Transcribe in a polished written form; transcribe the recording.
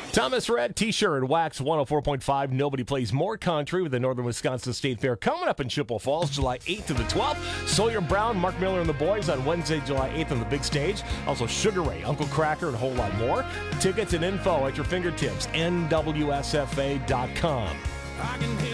Thomas Rhett, T-shirt, Wax 104.5. Nobody plays more country with the Northern Wisconsin State Fair coming up in Chippewa Falls, July 8th to the 12th. Sawyer Brown, Mark Miller, and the boys on Wednesday, July 8th on the big stage. Also Sugar Ray, Uncle Cracker, and a whole lot more. Tickets and info at your fingertips, nwsfa.com.